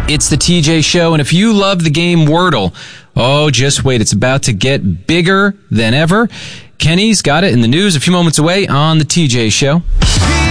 It's the TJ Show, and if you love the game Wordle, oh, just wait. It's about to get bigger than ever. Kenny's got it in the news a few moments away on the TJ Show.